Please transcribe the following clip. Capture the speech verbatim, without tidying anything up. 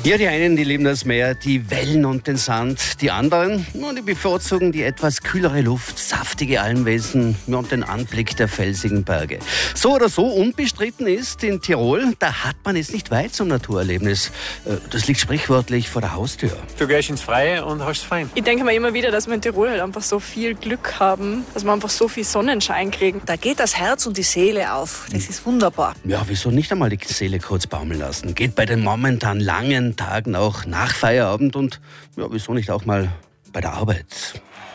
Ja, die einen, die lieben das Meer, die Wellen und den Sand. Die anderen, nun, die bevorzugen die etwas kühlere Luft, saftige Almwiesen und den Anblick der felsigen Berge. So oder so unbestritten ist, in Tirol, da hat man es nicht weit zum Naturerlebnis. Das liegt sprichwörtlich vor der Haustür. Du gehst ins Freie und hast es fein. Ich denke mir immer wieder, dass wir in Tirol halt einfach so viel Glück haben, dass wir einfach so viel Sonnenschein kriegen. Da geht das Herz und die Seele auf. Das ist wunderbar. Ja, wieso nicht einmal die Seele kurz baumeln lassen? Geht bei den momentan langen Tagen auch nach Feierabend und ja, wieso nicht auch mal bei der Arbeit?